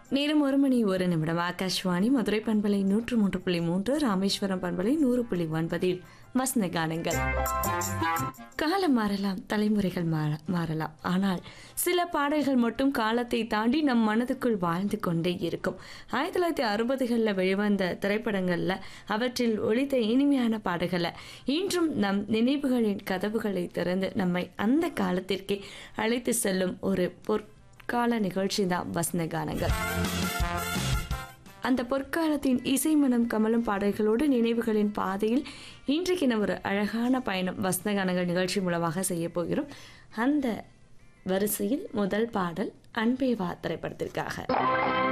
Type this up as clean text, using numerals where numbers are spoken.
நேரம் 1 மணி 1 நிமிடம். ஆகாஷ்வாணி மதுரை பண்பலை 103.3, ராமேஸ்வரம் பண்பலை 100.9 வசந்த கானங்கள். காலம் மாறலாம், தலைமுறைகள் மாறலாம், ஆனால் சில பாடல்கள் மட்டும் காலத்தை தாண்டி நம் மனதுக்குள் வாழ்ந்து கொண்டே இருக்கும். 1960களில் வெளிவந்த திரைப்படங்களில் அவற்றில் ஒலித்த இனிமையான பாடல்களை இன்றும் நம் நினைவுகளின் கதவுகளை திறந்து நம்மை அந்த காலத்திற்கே அழைத்து செல்லும் ஒரு பொற்கால நிகழ்ச்சி தான் வசந்த கானங்கள். அந்த பொற்காலத்தின் இசை மனம் கமலும் பாடல்களோடு நினைவுகளின் பாதையில் இன்றைக்கு நம்ம ஒரு அழகான பயணம் வசந்த கானங்கள் நிகழ்ச்சி மூலமாக செய்ய போகிறோம். அந்த வரிசையில் முதல் பாடல் அன்பே வா திரைப்படத்திற்காக.